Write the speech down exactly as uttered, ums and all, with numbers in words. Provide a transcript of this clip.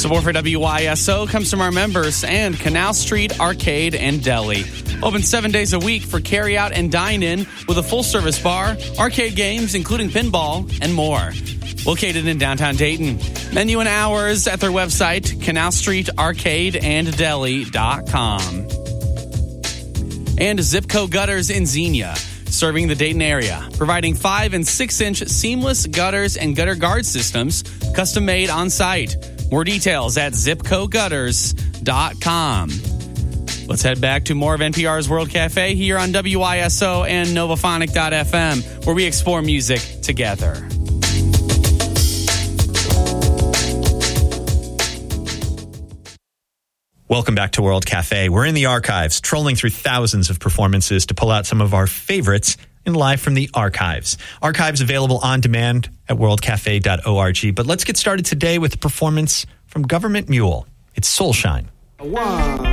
Support for W Y S O comes from our members and Canal Street Arcade and Deli. Open seven days a week for carry-out and dine-in with a full-service bar, arcade games, including pinball, and more. Located in downtown Dayton. Menu and hours at their website, canal street arcade and deli dot com. And Zipco Gutters in Xenia, serving the Dayton area, providing five and six inch seamless gutters and gutter guard systems, custom made on site. More details at zipco gutters dot com. Let's head back to more of N P R's World Cafe here on W I S O and Novophonic dot f m, where we explore music together. Welcome back to World Cafe. We're in the archives, trolling through thousands of performances to pull out some of our favorites in live from the archives. Archives available on demand at world cafe dot org. But let's get started today with a performance from Government Mule. It's Soulshine. One.